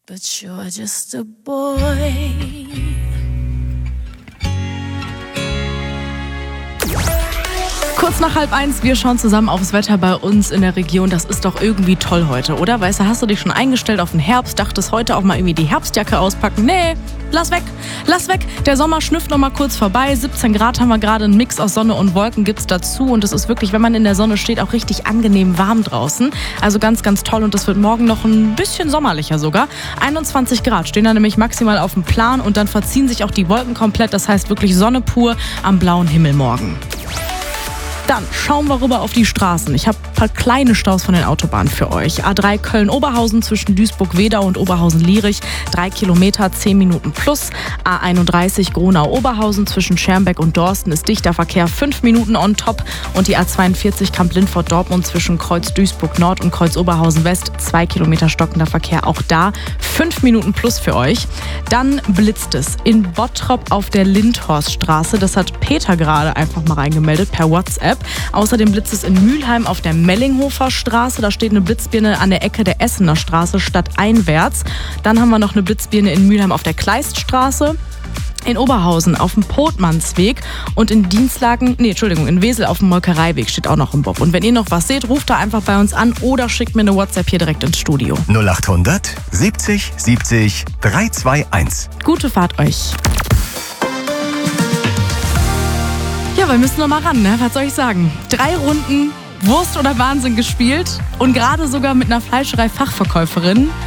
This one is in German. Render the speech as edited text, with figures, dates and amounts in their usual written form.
but you're just a boy. Kurz nach 12:30, wir schauen zusammen aufs Wetter bei uns in der Region. Das ist doch irgendwie toll heute, oder? Weißt du, hast du dich schon eingestellt auf den Herbst? Dachtest heute auch mal irgendwie die Herbstjacke auspacken? Nee, lass weg. Der Sommer schnüfft noch mal kurz vorbei. 17 Grad haben wir gerade, einen Mix aus Sonne und Wolken gibt's dazu. Und es ist wirklich, wenn man in der Sonne steht, auch richtig angenehm warm draußen. Also ganz, ganz toll. Und es wird morgen noch ein bisschen sommerlicher sogar. 21 Grad stehen da nämlich maximal auf dem Plan. Und dann verziehen sich auch die Wolken komplett. Das heißt wirklich Sonne pur am blauen Himmel morgen. Dann schauen wir rüber auf die Straßen. Ich habe ein paar kleine Staus von den Autobahnen für euch. A3 Köln-Oberhausen zwischen Duisburg-Wedau und Oberhausen-Lierich, 3 Kilometer, 10 Minuten plus. A31 Gronau-Oberhausen zwischen Schermbeck und Dorsten ist dichter Verkehr, 5 Minuten on top. Und die A42 Kamp-Lindfort-Dortmund zwischen Kreuz Duisburg-Nord und Kreuz Oberhausen-West, 2 Kilometer stockender Verkehr. Auch da 5 Minuten plus für euch. Dann blitzt es in Bottrop auf der Lindhorststraße. Das hat Peter gerade einfach mal reingemeldet per WhatsApp. Außerdem blitzt es in Mülheim auf der Mellinghofer Straße. Da steht eine Blitzbirne an der Ecke der Essener Straße stadteinwärts. Dann haben wir noch eine Blitzbirne in Mülheim auf der Kleiststraße. In Oberhausen auf dem Potmannsweg und in in Wesel auf dem Molkereiweg steht auch noch ein Bob. Und wenn ihr noch was seht, ruft da einfach bei uns an oder schickt mir eine WhatsApp hier direkt ins Studio. 0800 70 70 321. Gute Fahrt euch. Ja, wir müssen noch mal ran, ne? Was soll ich sagen? 3 Runden Wurst oder Wahnsinn gespielt und gerade sogar mit einer Fleischerei-Fachverkäuferin.